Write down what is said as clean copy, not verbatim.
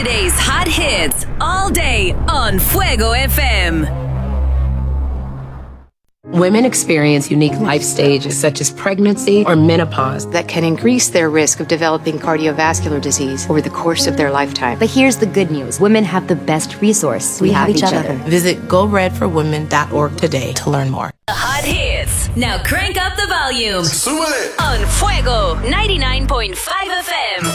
Today's hot hits all day on Fuego FM. Women experience unique life stages such as pregnancy or menopause that can increase their risk of developing cardiovascular disease over the course of their lifetime. But here's the good news. Women have the best resource. We have each other. Visit GoRedForWomen.org today to learn more. The hot hits. Now crank up the volume. On Fuego 99.5 FM.